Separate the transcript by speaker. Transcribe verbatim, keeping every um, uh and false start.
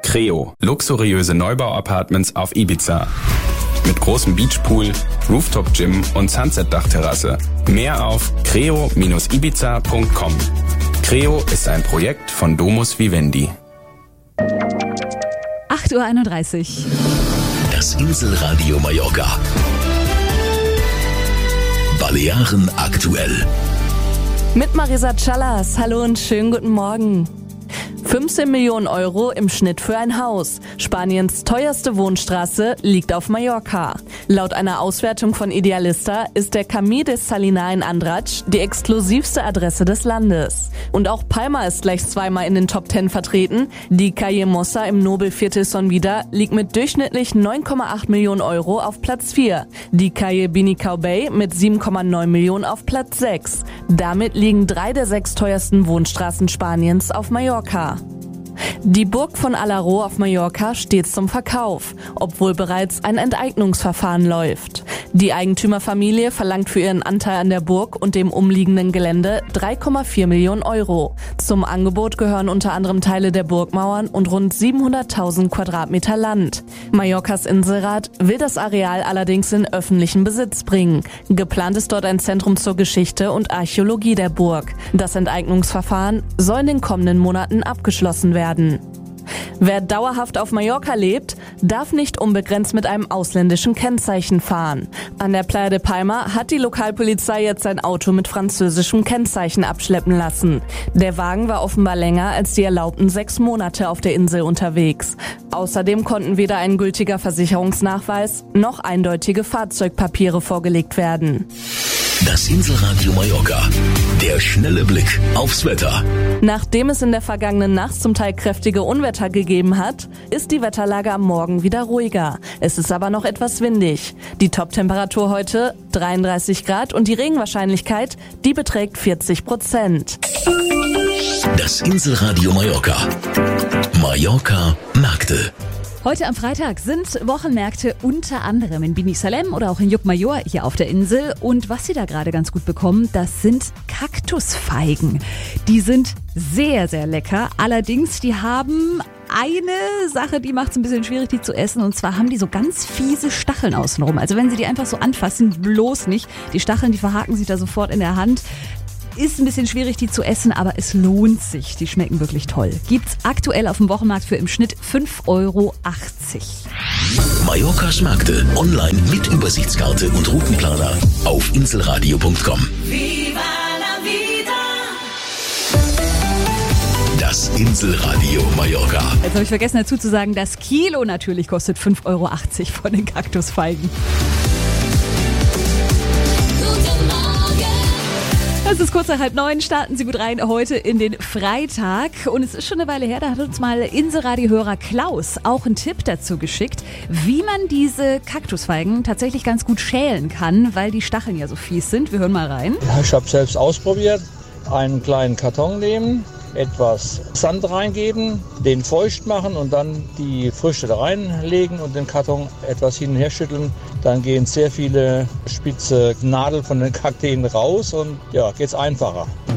Speaker 1: Creo, luxuriöse Neubau-Apartments auf Ibiza. Mit großem Beachpool, Rooftop-Gym und Sunset-Dachterrasse. Mehr auf creo Bindestrich ibiza Punkt com. Creo ist ein Projekt von Domus Vivendi.
Speaker 2: acht Uhr einunddreißig.
Speaker 3: Das Inselradio Mallorca. Balearen aktuell.
Speaker 2: Mit Marisa Callas. Hallo und schönen guten Morgen. fünfzehn Millionen Euro im Schnitt für ein Haus. Spaniens teuerste Wohnstraße liegt auf Mallorca. Laut einer Auswertung von Idealista ist der Camí de Salinas in Andratx die exklusivste Adresse des Landes. Und auch Palma ist gleich zweimal in den Top zehn vertreten. Die Calle Mossa im Nobelviertel Son Vida liegt mit durchschnittlich neun Komma acht Millionen Euro auf Platz vier. Die Calle Binicao Bay mit sieben Komma neun Millionen auf Platz sechs. Damit liegen drei der sechs teuersten Wohnstraßen Spaniens auf Mallorca. Die Burg von Alaró auf Mallorca steht zum Verkauf, obwohl bereits ein Enteignungsverfahren läuft. Die Eigentümerfamilie verlangt für ihren Anteil an der Burg und dem umliegenden Gelände drei Komma vier Millionen Euro. Zum Angebot gehören unter anderem Teile der Burgmauern und rund siebenhunderttausend Quadratmeter Land. Mallorcas Inselrat will das Areal allerdings in öffentlichen Besitz bringen. Geplant ist dort ein Zentrum zur Geschichte und Archäologie der Burg. Das Enteignungsverfahren soll in den kommenden Monaten abgeschlossen werden. Wer dauerhaft auf Mallorca lebt, darf nicht unbegrenzt mit einem ausländischen Kennzeichen fahren. An der Playa de Palma hat die Lokalpolizei jetzt ein Auto mit französischem Kennzeichen abschleppen lassen. Der Wagen war offenbar länger als die erlaubten sechs Monate auf der Insel unterwegs. Außerdem konnten weder ein gültiger Versicherungsnachweis noch eindeutige Fahrzeugpapiere vorgelegt werden.
Speaker 3: Das Inselradio Mallorca. Der schnelle Blick aufs Wetter.
Speaker 2: Nachdem es in der vergangenen Nacht zum Teil kräftige Unwetter gegeben hat, ist die Wetterlage am Morgen wieder ruhiger. Es ist aber noch etwas windig. Die Toptemperatur heute dreiunddreißig Grad und die Regenwahrscheinlichkeit, die beträgt vierzig Prozent.
Speaker 3: Das Inselradio Mallorca. Mallorca Märkte.
Speaker 2: Heute am Freitag sind Wochenmärkte unter anderem in Bini Salem oder auch in Llucmajor hier auf der Insel. Und was Sie da gerade ganz gut bekommen, das sind Kaktusfeigen. Die sind sehr, sehr lecker. Allerdings, die haben eine Sache, die macht es ein bisschen schwierig, die zu essen. Und zwar haben die so ganz fiese Stacheln außenrum. Also wenn Sie die einfach so anfassen, bloß nicht. Die Stacheln, die verhaken sich da sofort in der Hand. Ist ein bisschen schwierig, die zu essen, aber es lohnt sich. Die schmecken wirklich toll. Gibt's aktuell auf dem Wochenmarkt für im Schnitt fünf Euro achtzig.
Speaker 3: Mallorcas Märkte online mit Übersichtskarte und Routenplaner auf inselradio Punkt com.
Speaker 4: Viva la vida.
Speaker 3: Das Inselradio Mallorca.
Speaker 2: Jetzt habe ich vergessen dazu zu sagen, das Kilo natürlich kostet fünf Euro achtzig von den Kaktusfeigen. Es ist kurz nach halb neun, starten Sie gut rein heute in den Freitag. Und es ist schon eine Weile her, da hat uns mal Inselradio-Hörer Klaus auch einen Tipp dazu geschickt, wie man diese Kaktusfeigen tatsächlich ganz gut schälen kann, weil die Stacheln ja so fies sind. Wir hören mal rein.
Speaker 5: Ja, ich habe selbst ausprobiert. Einen kleinen Karton nehmen, etwas Sand reingeben, den feucht machen und dann die Früchte da reinlegen und den Karton etwas hin und her schütteln. Dann gehen sehr viele spitze Nadeln von den Kakteen raus und ja, geht's einfacher.